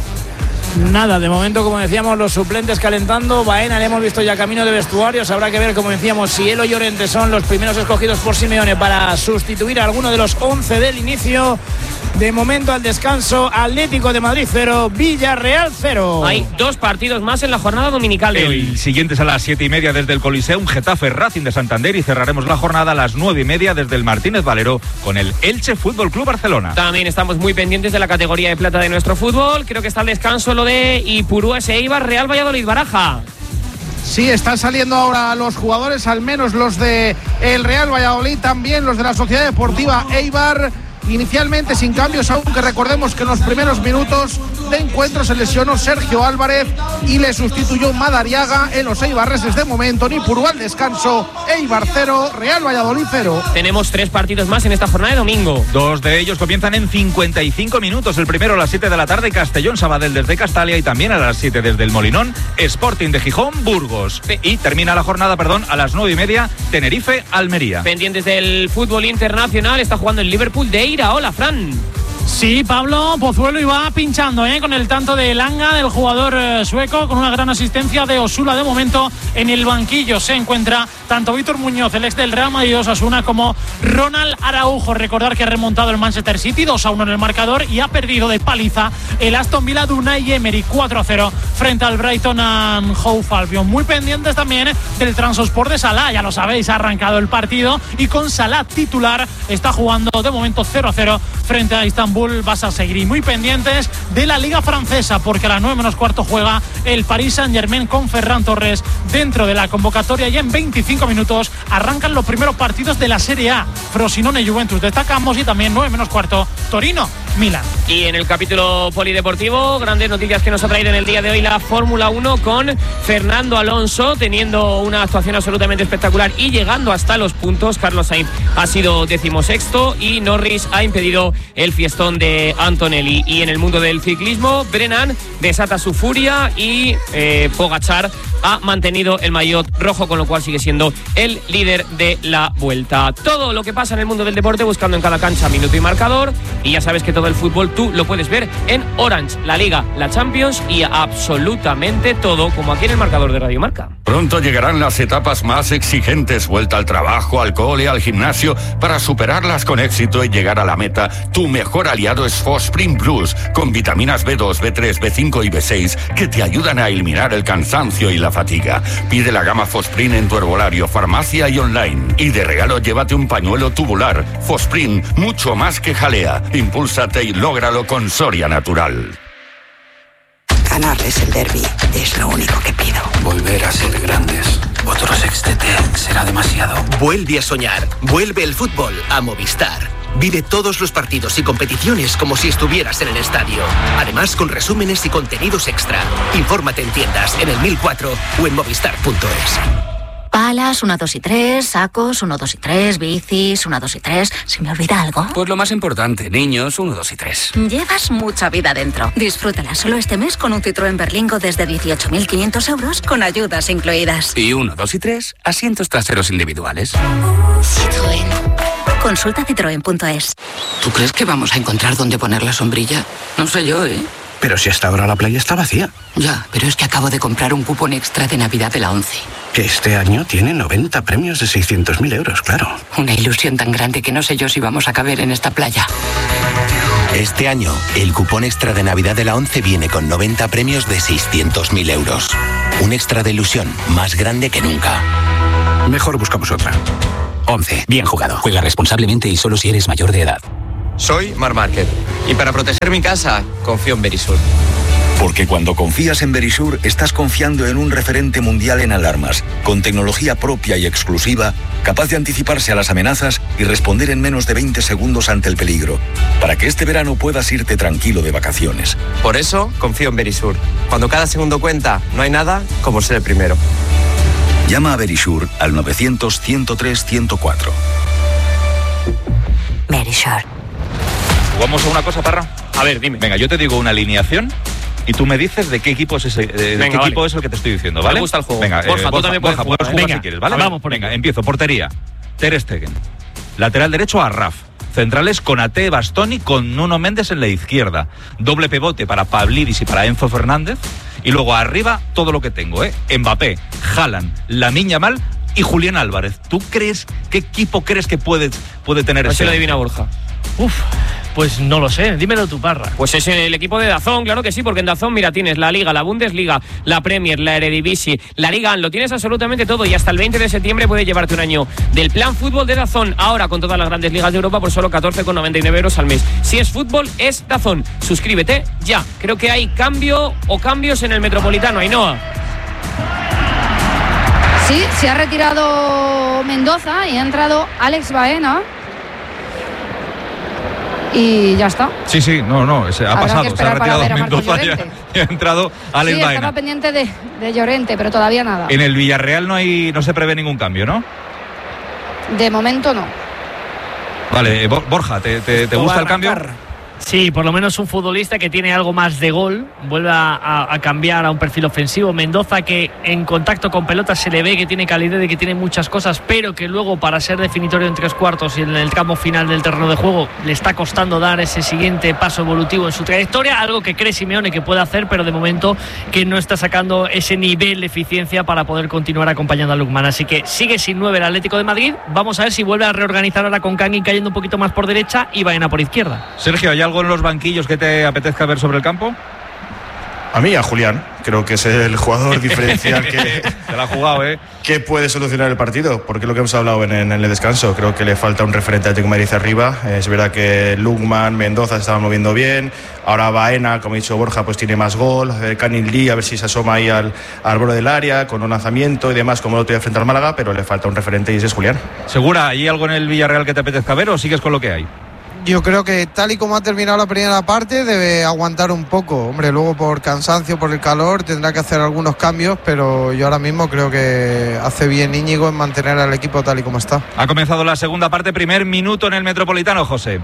Nada, de momento, como decíamos, los suplentes calentando. Baena le hemos visto ya camino de vestuarios. Habrá que ver, como decíamos, si él o Llorente son los primeros escogidos por Simeone para sustituir a alguno de los once del inicio. De momento, al descanso, Atlético de Madrid cero, Villarreal cero. Hay dos partidos más en la jornada dominical de hoy. El siguiente es a las siete y media desde el Coliseum, Getafe Racing de Santander, y cerraremos la jornada a las nueve y media desde el Martínez Valero con el Elche Fútbol Club Barcelona. También estamos muy pendientes de la categoría de plata de nuestro fútbol. Creo que está al descanso lo de Ipurúa S. Eibar, Real Valladolid Baraja. Sí, están saliendo ahora los jugadores, al menos los de el Real Valladolid, también los de la Sociedad Deportiva Eibar. Inicialmente sin cambios, aunque recordemos que en los primeros minutos de encuentro se lesionó Sergio Álvarez y le sustituyó Madariaga. En los eibarreses de momento, ni Purú al descanso, Eibar cero, Real Valladolid cero. Tenemos tres partidos más en esta jornada de domingo. Dos de ellos comienzan en cincuenta y cinco minutos. El primero a las siete de la tarde, Castellón Sabadell desde Castalia, y también a las siete desde el Molinón, Sporting de Gijón, Burgos. Y termina la jornada, perdón, a las nueve y media, Tenerife, Almería. Pendientes del fútbol internacional, está jugando el Liverpool de Eira. Hola, Fran. Sí, Pablo Pozuelo iba pinchando ¿eh? con el tanto de Elanga, del jugador eh, sueco, con una gran asistencia de Osula. De momento en el banquillo se encuentra tanto Víctor Muñoz, el ex del Real Madrid Osasuna, como Ronald Araujo. Recordar que ha remontado el Manchester City dos a uno en el marcador y ha perdido de paliza el Aston Villa de Unai Emery cuatro a cero frente al Brighton and Hove Albion. Muy pendientes también del Transport de Salah, ya lo sabéis, ha arrancado el partido y con Salah titular está jugando de momento cero a cero frente a Istanbul. Vas a seguir, y muy pendientes de la Liga Francesa, porque a las nueve menos cuarto juega el Paris Saint-Germain con Ferran Torres dentro de la convocatoria, y en veinticinco minutos arrancan los primeros partidos de la Serie A. Frosinone Juventus destacamos, y también nueve menos cuarto Torino Milan. Y en el capítulo polideportivo, grandes noticias que nos ha traído en el día de hoy la Fórmula uno, con Fernando Alonso teniendo una actuación absolutamente espectacular y llegando hasta los puntos. Carlos Sainz ha sido decimosexto y Norris ha impedido el fiestón de Antonelli. Y en el mundo del ciclismo, Brennan desata su furia y eh, Pogačar ha mantenido el maillot rojo, con lo cual sigue siendo el líder de la vuelta. Todo lo que pasa en el mundo del deporte buscando en cada cancha minuto y marcador, y ya sabes que todo el fútbol tú lo puedes ver en Orange, la Liga, la Champions y absolutamente todo, como aquí en el marcador de Radio Marca. Pronto llegarán las etapas más exigentes, vuelta al trabajo, al cole, al gimnasio. Para superarlas con éxito y llegar a la meta, tu mejor aliado es Fosprin Plus, con vitaminas B dos, B tres, B cinco y B seis que te ayudan a eliminar el cansancio y la fatiga. Pide la gama Fosprin en tu herbolario, farmacia y online. Y de regalo llévate un pañuelo tubular. Fosprin, mucho más que jalea. Impúlsate y lógralo con Soria Natural. Ganarles el derbi es lo único que pido. Volver a ser grandes. Otros ex T T será demasiado. Vuelve a soñar. Vuelve el fútbol a Movistar. Vive todos los partidos y competiciones como si estuvieras en el estadio. Además, con resúmenes y contenidos extra. Infórmate en tiendas, en el mil cuatro o en movistar punto es. Palas, uno, dos y tres, sacos, uno, dos y tres, bicis, uno, dos y tres. ¿Se me olvida algo? Pues lo más importante, niños, uno, dos y tres. Llevas mucha vida dentro. Disfrútala solo este mes con un Citroën Berlingo desde dieciocho mil quinientos euros con ayudas incluidas. Y uno, dos y tres, asientos traseros individuales. Citroën. Consulta citroen punto es. ¿Tú crees que vamos a encontrar dónde poner la sombrilla? No sé yo, ¿eh? Pero si hasta ahora la playa está vacía. Ya, pero es que acabo de comprar un cupón extra de Navidad de la ONCE. Que este año tiene noventa premios de seiscientos mil euros, claro. Una ilusión tan grande que no sé yo si vamos a caber en esta playa. Este año, el cupón extra de Navidad de la ONCE viene con noventa premios de seiscientos mil euros. Un extra de ilusión más grande que nunca. Mejor buscamos otra. ONCE. Bien jugado. Juega responsablemente y solo si eres mayor de edad. Soy Mar Márquez y para proteger mi casa confío en Verisur. Porque cuando confías en Verisur estás confiando en un referente mundial en alarmas, con tecnología propia y exclusiva, capaz de anticiparse a las amenazas y responder en menos de veinte segundos ante el peligro, para que este verano puedas irte tranquilo de vacaciones. Por eso confío en Verisur. Cuando cada segundo cuenta, no hay nada como ser el primero. Llama a Verisur al novecientos, ciento tres, ciento cuatro. Verisur. ¿Jugamos a una cosa, Parra? A ver, dime. Venga, yo te digo una alineación y tú me dices de qué equipo es ese, de Venga, qué vale. equipo es el que te estoy diciendo, ¿vale? Me gusta el juego. Venga, Borja, eh, tú Borja, también puedes Borja, jugar, puedes ¿eh? jugar Venga, si quieres, ¿vale? vamos por Venga, ello. empiezo. Portería. Ter Stegen. Lateral derecho, Arraf. Centrales con Ate, Bastoni, con Nuno Méndez en la izquierda. Doble pivote para Pavlidis y para Enzo Fernández. Y luego arriba todo lo que tengo, ¿eh? Mbappé, Haaland, Lamine Yamal y Julián Álvarez. ¿Tú crees, qué equipo crees que puede, puede tener No ese? se lo adivina Borja. Uf, pues no lo sé, dímelo tú, Parra. Pues es el equipo de DAZN, claro que sí, porque en DAZN, mira, tienes la Liga, la Bundesliga, la Premier, la Eredivisie, la Liga, lo tienes absolutamente todo y hasta el veinte de septiembre puedes llevarte un año del plan fútbol de DAZN, ahora con todas las grandes ligas de Europa por solo catorce con noventa y nueve euros al mes. Si es fútbol, es DAZN. Suscríbete ya. Creo que hay cambio o cambios en el Metropolitano, Ainhoa. Sí, se ha retirado Mendoza y ha entrado Alex Baena. Y ya está. Sí, sí, no, no, se ha Habrá pasado, que se ha esperar para retirado ver a Marcos Mendoza y ha, Llorente. y ha entrado Alex Sí, Baena. estaba pendiente de, de Llorente, pero todavía nada. En el Villarreal no hay, no se prevé ningún cambio, ¿no? De momento no. Vale, eh, Bo- Borja, ¿te, te, te gusta el cambio? Sí, por lo menos un futbolista que tiene algo más de gol, vuelve a, a- a cambiar a un perfil ofensivo. Mendoza, que en contacto con pelota se le ve que tiene calidad y que tiene muchas cosas, pero que luego para ser definitorio en tres cuartos y en el tramo final del terreno de juego le está costando dar ese siguiente paso evolutivo en su trayectoria, algo que cree Simeone que puede hacer, pero de momento que no está sacando ese nivel de eficiencia para poder continuar acompañando a Lukman. Así que sigue sin nueve el Atlético de Madrid. Vamos a ver si vuelve a reorganizar ahora con Kangin cayendo un poquito más por derecha y Baena por izquierda. Sergio, ¿hay algo en los banquillos que te apetezca ver sobre el campo? A mí, a Julián. Creo que es el jugador diferencial que, Se la ha jugado, ¿eh? que puede solucionar el partido, porque es lo que hemos hablado en, en el descanso. Creo que le falta un referente al Atlético de Madrid arriba. Es verdad que Lukman, Mendoza se estaban moviendo bien. Ahora Baena, como ha dicho Borja, pues tiene más gol. Eh, Canil Lee, a ver si se asoma ahí al, al borde del área, con un lanzamiento y demás, como el otro día frente al Málaga, pero le falta un referente y ese es Julián. ¿Segura? ¿Hay algo en el Villarreal que te apetezca ver o sigues con lo que hay? Yo creo que tal y como ha terminado la primera parte debe aguantar un poco. Hombre, luego por cansancio, por el calor, tendrá que hacer algunos cambios, pero yo ahora mismo creo que hace bien Íñigo en mantener al equipo tal y como está. Ha comenzado la segunda parte, primer minuto en el Metropolitano, José.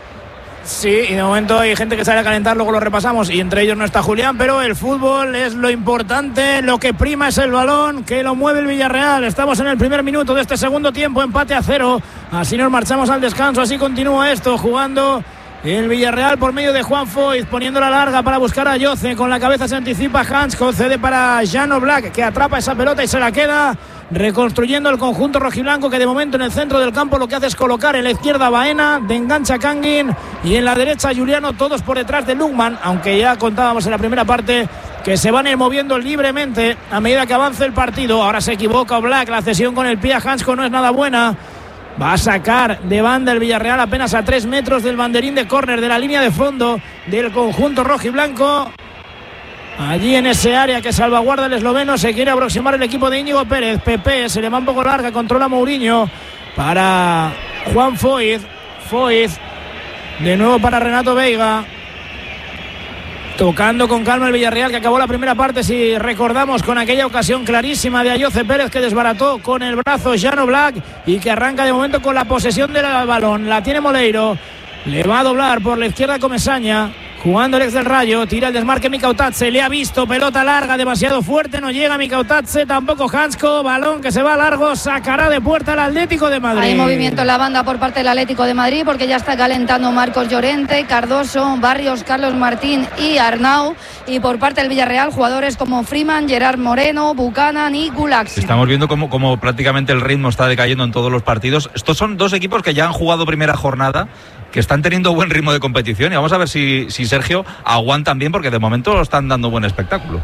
Sí, y de momento hay gente que sale a calentar, luego lo repasamos y entre ellos no está Julián, pero el fútbol es lo importante, lo que prima es el balón, que lo mueve el Villarreal. Estamos en el primer minuto de este segundo tiempo, empate a cero, así nos marchamos al descanso, así continúa esto, jugando el Villarreal por medio de Juan Foyt, poniendo la larga para buscar a Yoce, con la cabeza se anticipa Hans, concede para Jano Black, que atrapa esa pelota y se la queda, reconstruyendo el conjunto rojiblanco, que de momento en el centro del campo lo que hace es colocar en la izquierda Baena, de engancha Kangin y en la derecha Juliano, todos por detrás de Lukman, aunque ya contábamos en la primera parte que se van a ir moviendo libremente a medida que avance el partido. Ahora se equivoca Black, la cesión con el pie a Hansko no es nada buena. Va a sacar de banda el Villarreal apenas a tres metros del banderín de córner, de la línea de fondo del conjunto rojiblanco. allí en ese área que salvaguarda el esloveno. Se quiere aproximar el equipo de Íñigo Pérez. Pepe se le va un poco larga, controla Mourinho para Juan Foyth. Foyth de nuevo para Renato Veiga, tocando con calma el Villarreal, que acabó la primera parte, si recordamos, con aquella ocasión clarísima de Ayoce Pérez, que desbarató con el brazo Jan Oblak y que arranca de momento con la posesión del balón. La tiene Moleiro, le va a doblar por la izquierda Comesaña, jugando el ex del Rayo, tira el desmarque Mikautadze, le ha visto, pelota larga, demasiado fuerte, no llega Mikautadze, tampoco Hansko, balón que se va largo, sacará de puerta el Atlético de Madrid. Hay movimiento en la banda por parte del Atlético de Madrid, porque ya está calentando Marcos Llorente, Cardoso, Barrios, Carlos Martín y Arnau, y por parte del Villarreal jugadores como Freeman, Gerard Moreno, Buchanan y Gulaxi. Estamos viendo cómo, cómo prácticamente el ritmo está decayendo en todos los partidos. Estos son dos equipos que ya han jugado primera jornada, que están teniendo buen ritmo de competición, y vamos a ver si, si Sergio aguantan bien, porque de momento están dando buen espectáculo.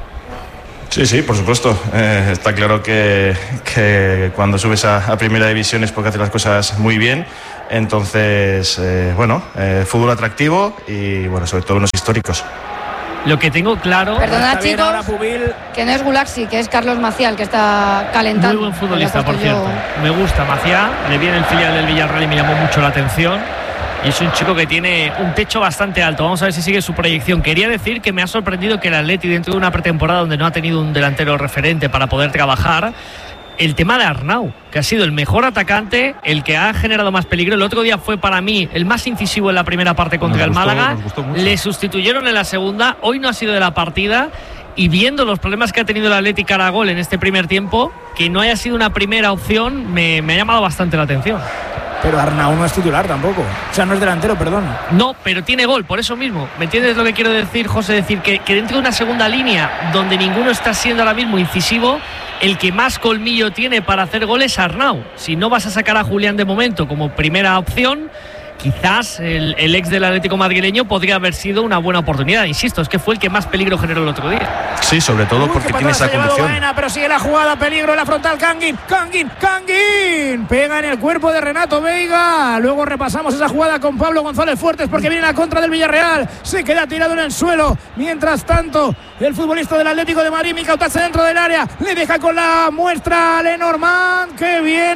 Sí, sí, por supuesto. Eh, está claro que, que cuando subes a, a primera división es porque haces las cosas muy bien. Entonces, eh, bueno, eh, fútbol atractivo y, bueno, sobre todo unos históricos. Lo que tengo claro... Perdona, chicos, que no es Gulaxi, que es Carlos Maciel, que está calentando. Muy buen futbolista, por cierto. Yo... Me gusta Maciel, le viene el filial del Villarreal y me llamó mucho la atención. Y es un chico que tiene un techo bastante alto. Vamos a ver si sigue su proyección. Quería decir que me ha sorprendido que el Atleti, dentro de una pretemporada donde no ha tenido un delantero referente para poder trabajar, el tema de Arnau, que ha sido el mejor atacante, el que ha generado más peligro. El otro día fue para mí el más incisivo en la primera parte contra nos el gustó, Málaga. nos gustó mucho. Le sustituyeron en la segunda. Hoy no ha sido de la partida. Y viendo los problemas que ha tenido el Atleti cara a gol en este primer tiempo, que no haya sido una primera opción, me, me ha llamado bastante la atención. Pero Arnau no es titular tampoco. O sea, no es delantero, perdón. No, pero tiene gol, por eso mismo. ¿Me entiendes lo que quiero decir, José? Decir que, que dentro de una segunda línea donde ninguno está siendo ahora mismo incisivo, el que más colmillo tiene para hacer goles es Arnau. Si no vas a sacar a Julián de momento como primera opción, quizás el, el ex del Atlético madrileño podría haber sido una buena oportunidad. Insisto, es que fue el que más peligro generó el otro día. Sí, sobre todo porque tiene esa condición. Baena, pero sigue la jugada, peligro en la frontal, Kangin, Kangin, Kangin. Pega en el cuerpo de Renato Veiga. Luego repasamos esa jugada con Pablo González Fuertes, porque viene la contra del Villarreal. Se queda tirado en el suelo. Mientras tanto, el futbolista del Atlético de Madrid, Mikautadze, dentro del área, le deja con la muestra a Lenormand. ¡Qué bien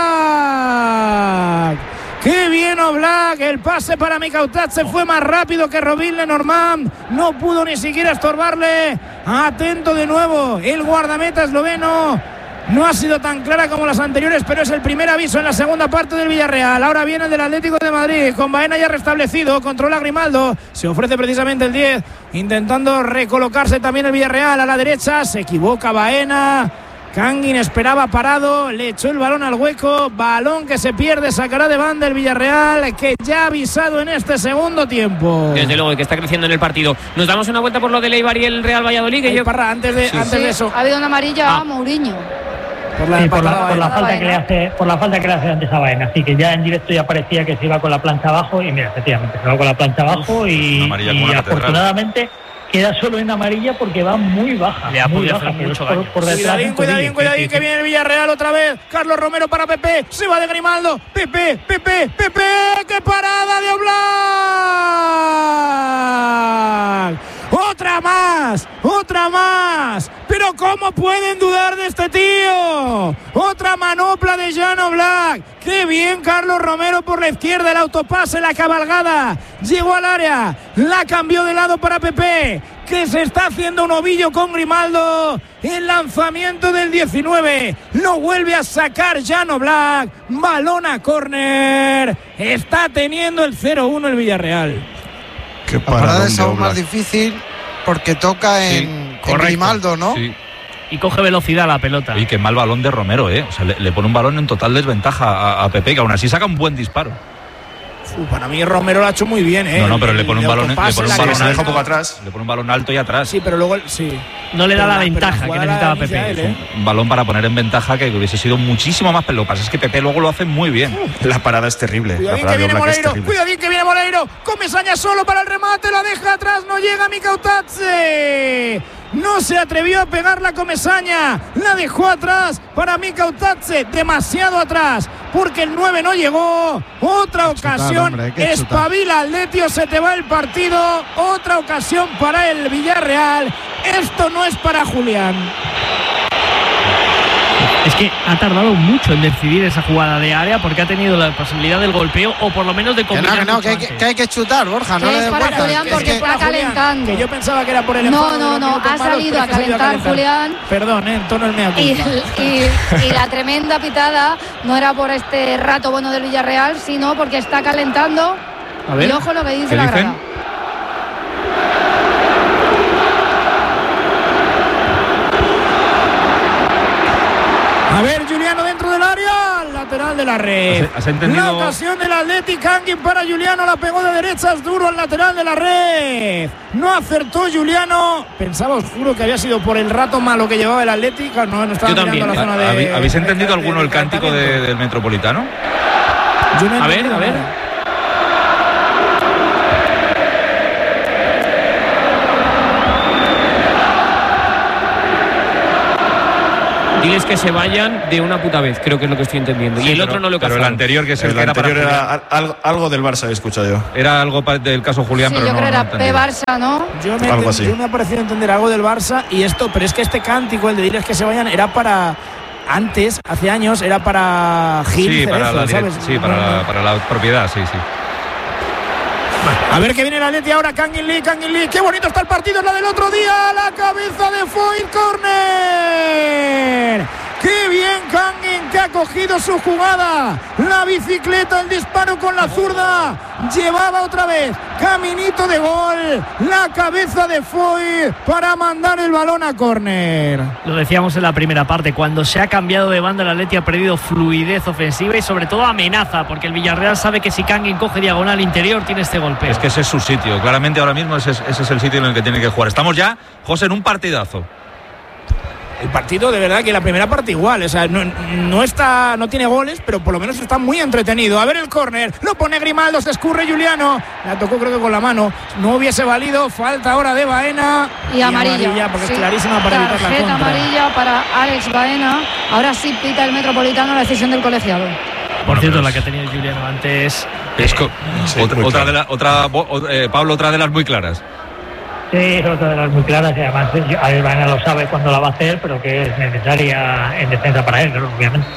Oblak! ¡Qué bien Oblak! El pase para Mikautadze fue más rápido que Robin Lenormand. No pudo ni siquiera estorbarle. Atento de nuevo el guardameta esloveno. No ha sido tan clara como las anteriores, pero es el primer aviso en la segunda parte del Villarreal. Ahora viene el del Atlético de Madrid, con Baena ya restablecido, controla Grimaldo, se ofrece precisamente el diez, intentando recolocarse también el Villarreal a la derecha, se equivoca Baena. Kangin esperaba parado, le echó el balón al hueco, balón que se pierde, sacará de banda el Villarreal, que ya ha avisado en este segundo tiempo. Desde luego, que está creciendo en el partido. Nos damos una vuelta por lo de Eibar y el Real Valladolid. Que Ay, yo... Parra, antes de, sí. antes Sí, de eso. ha habido una amarilla Ah. a Mourinho. Por la, sí, por, la, por la falta Baena. que le hace por la falta que le hace antes a Baena, así que ya en directo ya parecía que se iba con la plancha abajo y mira, efectivamente se va con la plancha abajo y, y afortunadamente queda solo en amarilla porque va muy baja. Le ha muy podido baja, hacer mucho por, daño. por detrás. Cuidadín, cuidadín, cuidadín, que viene el Villarreal otra vez. Carlos Romero para Pepe, se va de Grimaldo. Pepe, Pepe, Pepe, qué parada de Oblak. Otra más, otra más. Pero ¿cómo pueden dudar de este tío? Otra manopla de Jan Oblak. Qué bien Carlos Romero por la izquierda, el autopase, la cabalgada. Llegó al área, la cambió de lado para Pepe, que se está haciendo un ovillo con Grimaldo. El lanzamiento del diecinueve lo vuelve a sacar Jan Oblak. Balón a córner. Está teniendo el cero uno el Villarreal. La parada es aún más difícil porque toca en, sí, en Grimaldo, ¿no? Sí. Y coge velocidad la pelota. Y qué mal balón de Romero, ¿eh? O sea, le, le pone un balón en total desventaja a, a Pepe, que aún así saca un buen disparo. Uh, para mí Romero lo ha hecho muy bien, ¿eh? No, no, pero le pone un balón, le pone un balón se deja alto, un poco atrás. le pone un balón alto y atrás. Sí, pero luego sí. No le da Pero la la- ventaja pero la que jugada necesitaba la inicia Pepe. él, ¿eh? Un balón para poner en ventaja que hubiese sido muchísimo más. Lo que pasa es que Pepe luego lo hace muy bien. La parada es terrible. La Cuidadín parada que de viene Oblak es Moleiro, terrible. cuidadín que viene Moleiro. Comesaña solo para el remate, la deja atrás, no llega Mikautadze. No se atrevió a pegar la Comesaña, la dejó atrás para Mikautadze, demasiado atrás, porque el nueve no llegó. Otra ocasión, hombre, hay que chutar. espabila Atletio, se te va el partido. Otra ocasión para el Villarreal. esto no es para Julián. Es que ha tardado mucho en decidir esa jugada de área porque ha tenido la posibilidad del golpeo o por lo menos de combinar. Que no, que, no, que, hay, que hay que chutar, Borja. No es para vueltas. Julián porque que está calentando. Que yo pensaba que era por el No, no, no, ha salido a calentar, a calentar Julián. Perdón, eh, en tono el mea culpa. Y, y, y la tremenda pitada no era por este rato bueno del Villarreal, sino porque está calentando. A ver, y ojo lo que dice ¿qué la dicen? grada. A ver, Juliano dentro del área, lateral de la red. ¿Has entendido? La ocasión del Athletic, Kangin para Juliano, la pegó de derechas, duro al lateral de la red. No acertó Juliano. Pensaba, os juro, que había sido por el rato malo que llevaba el Athletic. No, no estaba Yo mirando también. la zona de. ¿Habéis, ¿habéis entendido de, alguno de, el cántico de, del Metropolitano? Yo no a ver, a ver. Nada. Diles que se vayan de una puta vez, creo que es lo que estoy entendiendo. Sí, y el pero, otro no lo Pero cazaron. el anterior, que es el, el que era para anterior Julián. era algo, algo del Barça, he escuchado yo. Era algo pa- del caso Julián, Sí, pero yo no. creo que no era entendí. P Barça, ¿no? Yo me, Algo enten- así. yo me ha parecido entender algo del Barça y esto, pero es que este cántico, el de diles que se vayan, era para. Antes, hace años, era para Gil Sí, para Cerezo, la, direct- ¿sabes? sí para, la, para la propiedad, sí, sí. A ver que viene el Atleti ahora, Kangin Lee, Kangin Lee. Qué bonito está el partido, es la del otro día. La cabeza de Foyt, córner. Qué bien Kangin, que ha cogido su jugada. La bicicleta, el disparo con la zurda. Llevaba otra vez caminito de gol. La cabeza de Foyt para mandar el balón a córner. Lo decíamos en la primera parte, cuando se ha cambiado de banda el Atleti ha perdido fluidez ofensiva y sobre todo amenaza, porque el Villarreal sabe que si Kangin coge diagonal interior tiene este golpe. Es que ese es su sitio. Claramente ahora mismo ese es, ese es el sitio en el que tiene que jugar. Estamos ya, José, en un partidazo. El partido, de verdad, que la primera parte igual, o sea, no, no está, no tiene goles, pero por lo menos está muy entretenido. A ver el córner, lo pone Grimaldo, se escurre Juliano, la tocó creo que con la mano, no hubiese valido, falta ahora de Baena y, y amarilla, porque sí, es clarísima para evitar la tarjeta contra. amarilla para Alex Baena. Ahora sí pita el Metropolitano la decisión del colegiado. Por cierto, la que ha tenido Juliano antes. Es co- Sí, otra, muy otra claro. de la, otra, o- eh, Pablo, otra de las muy claras. Sí, otra de las muy claras y además Albana lo sabe cuándo la va a hacer, pero que es necesaria en defensa para él, ¿no? Obviamente.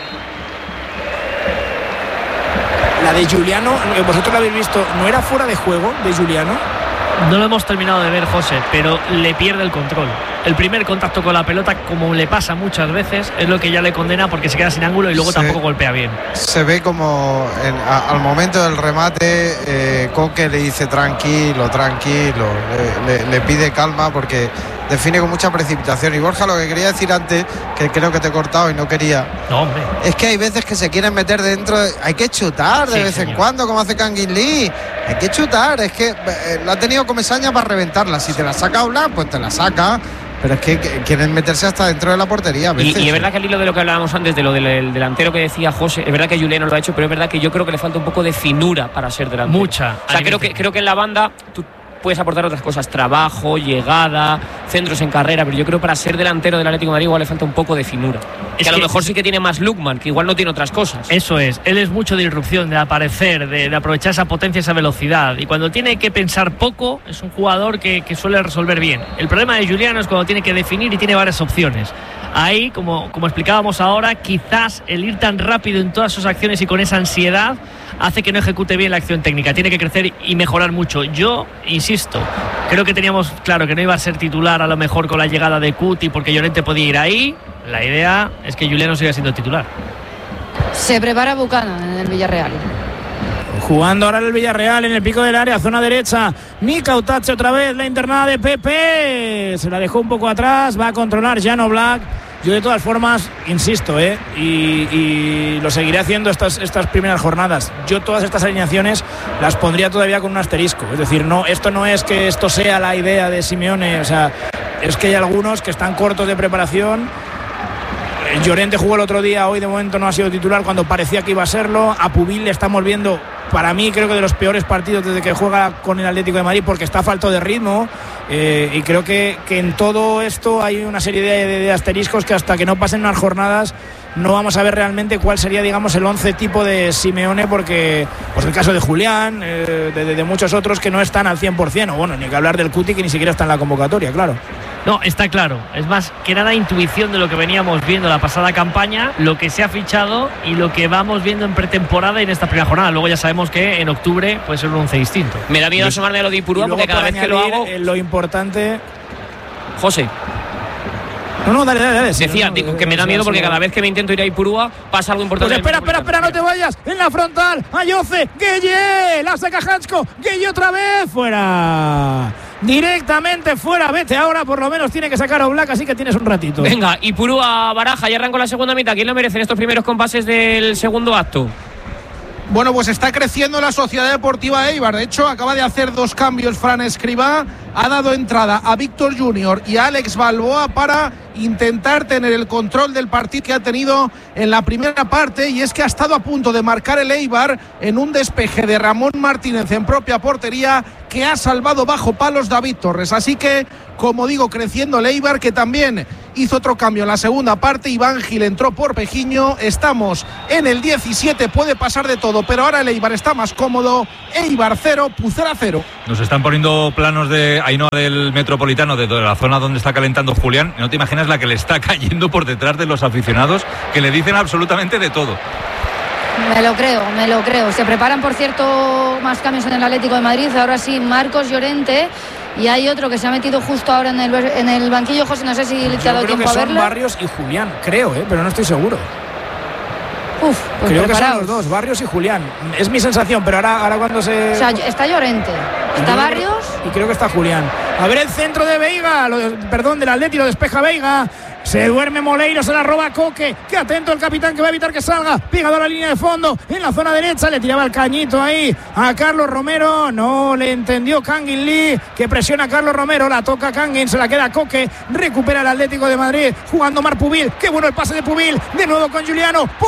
La de Juliano, vosotros la habéis visto, ¿no era fuera de juego de Juliano? No lo hemos terminado de ver, José, pero le pierde el control. El primer contacto con la pelota, como le pasa muchas veces, es lo que ya le condena porque se queda sin ángulo y luego Sí. tampoco golpea bien. Se ve como en- a- al momento del remate eh, Coque le dice tranquilo, tranquilo, le, le- le pide calma porque define con mucha precipitación. Y Borja, lo que quería decir antes, que creo que te he cortado y no quería, No, hombre. es que hay veces que se quieren meter dentro, de- hay que chutar de Sí, vez señor. en cuando, como hace Kangin Lee, hay que chutar, es que eh, la ha tenido Comesaña para reventarla, si te la saca Oblak, pues te la saca, pero es que que quieren meterse hasta dentro de la portería a Y, veces. y es verdad que al hilo de lo que hablábamos antes, de lo del el delantero que decía José, es verdad que Juliano lo ha hecho, pero es verdad que yo creo que le falta un poco de finura para ser delantero. Mucha. O sea, creo que, creo que en la banda tú puedes aportar otras cosas, trabajo, llegada, centros en carrera, pero yo creo que para ser delantero del Atlético de Madrid igual le falta un poco de finura. Es que a lo que- mejor sí que tiene más Lukman, que igual no tiene otras cosas. Eso es, él es mucho de irrupción, de aparecer, de, de aprovechar esa potencia, esa velocidad. Y cuando tiene que pensar poco, es un jugador que, que suele resolver bien. El problema de Juliano es cuando tiene que definir y tiene varias opciones. Ahí, como, como explicábamos ahora, quizás el ir tan rápido en todas sus acciones y con esa ansiedad hace que no ejecute bien la acción técnica. Tiene que crecer y mejorar mucho. Yo, insisto, creo que teníamos claro que no iba a ser titular a lo mejor con la llegada de Cuti porque Llorente podía ir ahí. La idea es que Juliano siga siendo titular. Se prepara Buchanan en el Villarreal. Jugando ahora el Villarreal en el pico del área, zona derecha. Mika Utache otra vez, la internada de Pepe. Se la dejó un poco atrás, va a controlar Jan Oblak. Yo de todas formas, insisto, ¿eh? y, y lo seguiré haciendo estas, estas primeras jornadas. Yo todas estas alineaciones las pondría todavía con un asterisco. Es decir, no, esto no es que esto sea la idea de Simeone. O sea, es que hay algunos que están cortos de preparación. Llorente jugó el otro día, hoy de momento no ha sido titular cuando parecía que iba a serlo. A Pubil le estamos viendo, para mí creo que de los peores partidos desde que juega con el Atlético de Madrid porque está falto de ritmo. Eh, y creo que, que en todo esto hay una serie de, de, de asteriscos que hasta que no pasen unas jornadas no vamos a ver realmente cuál sería, digamos, el once tipo de Simeone, porque pues el caso de Julián, eh, de, de, de muchos otros que no están al cien por ciento, o bueno, ni que hablar del Cuti, que ni siquiera está en la convocatoria, claro. No, está claro. Es más que nada intuición de lo que veníamos viendo la pasada campaña, lo que se ha fichado y lo que vamos viendo en pretemporada y en esta primera jornada. Luego ya sabemos que en octubre puede ser un once distinto. Me da miedo asomarme a lo de Ipurúa porque cada vez que lo hago... Lo importante... José. No, no, dale, dale, dale. Decía no, no, que me da miedo porque cada vez que me intento ir a Ipurúa pasa algo importante. Pues espera, espera, espera, no te vayas. En la frontal, Ayoce, Gueye, la saca Hansko, Gueye otra vez, fuera. Directamente fuera, vete ahora, por lo menos tiene que sacar a Oblak, así que tienes un ratito. Venga, Ipurúa, Baraja, ya arrancó la segunda mitad. ¿Quién lo merece en estos primeros compases del segundo acto? Bueno, pues está creciendo la Sociedad Deportiva Eibar. De hecho, acaba de hacer dos cambios Fran Escribá. Ha dado entrada a Víctor Junior y a Alex Balboa para intentar tener el control del partido que ha tenido en la primera parte, y es que ha estado a punto de marcar el Eibar en un despeje de Ramón Martínez en propia portería que ha salvado bajo palos David Torres. Así que, como digo, creciendo el Eibar, que también hizo otro cambio en la segunda parte. Iván Gil entró por Pejiño. Estamos en el diecisiete, puede pasar de todo, pero ahora el Eibar está más cómodo. Eibar cero, Pucela cero. Nos están poniendo planos de Ainhoa del Metropolitano, de la zona donde está calentando Julián. No te imaginas la que le está cayendo por detrás de los aficionados, que le dicen absolutamente de todo. Me lo creo, me lo creo. Se preparan, por cierto, más cambios en el Atlético de Madrid. Ahora sí, Marcos Llorente. Y hay otro que se ha metido justo ahora en el, en el banquillo. José, no sé si te ha dado tiempo a verlo. Creo que son Barrios y Julián, creo, ¿eh? pero no estoy seguro. Uf, pues creo preparaos. que son los dos, Barrios y Julián. Es mi sensación, pero ahora, ahora cuando se... O sea, está Llorente, está Barrios... Y creo que está Julián. A ver el centro de Veiga, lo de, perdón, del Atleti, lo despeja Veiga. Se duerme Moleiro, se la roba Coque. Qué atento el capitán, que va a evitar que salga. Pegado a la línea de fondo, en la zona derecha. Le tiraba el cañito ahí a Carlos Romero. No le entendió Kangin Lee, que presiona a Carlos Romero. La toca Kangin, se la queda Coque. Recupera el Atlético de Madrid, jugando Marc Pubil. Qué bueno el pase de Pubil. De nuevo con Juliano.